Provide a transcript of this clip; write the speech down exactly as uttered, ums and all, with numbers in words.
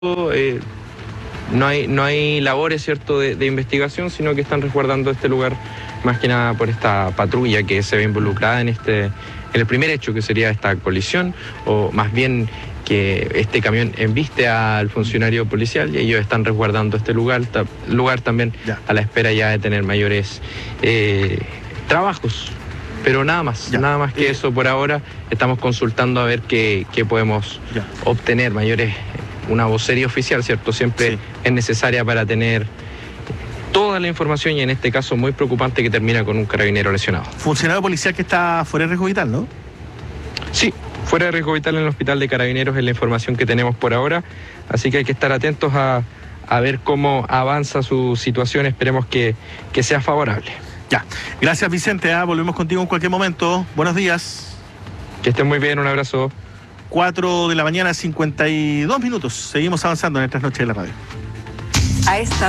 eh, no hay no hay labores, ¿cierto?, de, de investigación, sino que están resguardando este lugar más que nada por esta patrulla que se ve involucrada en este en el primer hecho, que sería esta colisión, o más bien que este camión embiste al funcionario policial, y ellos están resguardando este lugar, ta, lugar también ya, a la espera ya de tener mayores eh, trabajos. Pero nada más, ya, nada más que eh, eso por ahora. Estamos consultando a ver qué, qué podemos ya. obtener, mayores, una vocería oficial, ¿cierto? Siempre sí. es necesaria para tener toda la información, y en este caso muy preocupante, que termina con un carabinero lesionado. Funcionario policial que está fuera de riesgo vital, ¿no? Sí, fuera de riesgo vital en el hospital de Carabineros es la información que tenemos por ahora, así que hay que estar atentos a, a ver cómo avanza su situación. Esperemos que, que sea favorable. Ya, gracias Vicente, ¿eh? Volvemos contigo en cualquier momento. Buenos días. Que estén muy bien, un abrazo. cuatro de la mañana, cincuenta y dos minutos. Seguimos avanzando en estas noches de la radio. A esta